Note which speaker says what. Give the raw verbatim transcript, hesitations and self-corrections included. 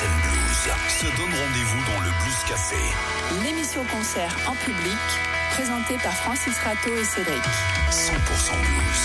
Speaker 1: scène blues se donne rendez-vous dans le Blues Café.
Speaker 2: L'émission concert en public, présentée par Francis Rateau et Cédric.
Speaker 1: cent pour cent blues.